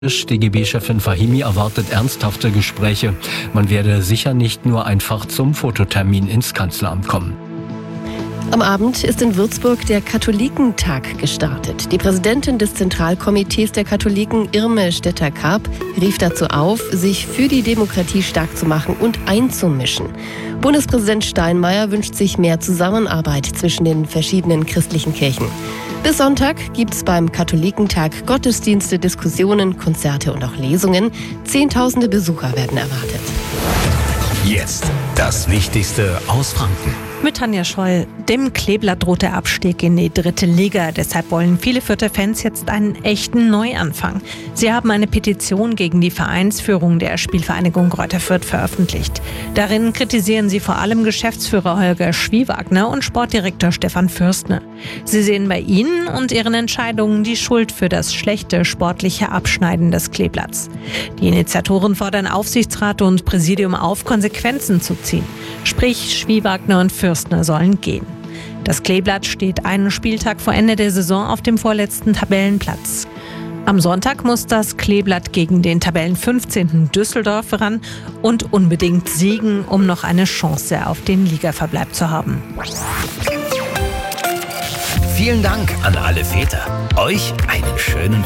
DGB-Chefin Fahimi erwartet ernsthafte Gespräche. Man werde sicher nicht nur einfach zum Fototermin ins Kanzleramt kommen. Am Abend ist in Würzburg der Katholikentag gestartet. Die Präsidentin des Zentralkomitees der Katholiken, Irme Stetter-Karp, rief dazu auf, sich für die Demokratie stark zu machen und einzumischen. Bundespräsident Steinmeier wünscht sich mehr Zusammenarbeit zwischen den verschiedenen christlichen Kirchen. Bis Sonntag gibt es beim Katholikentag Gottesdienste, Diskussionen, Konzerte und auch Lesungen. Zehntausende Besucher werden erwartet. Jetzt das Wichtigste aus Franken. Mit Tanja Scholl. Dem Kleeblatt droht der Abstieg in die 3. Liga. Deshalb wollen viele Fürther Fans jetzt einen echten Neuanfang. Sie haben eine Petition gegen die Vereinsführung der Spielvereinigung Greuther Fürth veröffentlicht. Darin kritisieren sie vor allem Geschäftsführer Holger Schwiewagner und Sportdirektor Stefan Fürstner. Sie sehen bei ihnen und ihren Entscheidungen die Schuld für das schlechte sportliche Abschneiden des Kleeblatts. Die Initiatoren fordern Aufsichtsrat und Präsidium auf, Konsequenzen zu ziehen. Sprich, Schwiewagner und Fürstner sollen gehen. Das Kleeblatt steht einen Spieltag vor Ende der Saison auf dem vorletzten Tabellenplatz. Am Sonntag muss das Kleeblatt gegen den Tabellen 15. Düsseldorf ran und unbedingt siegen, um noch eine Chance auf den Ligaverbleib zu haben. Vielen Dank an alle Väter. Euch einen schönen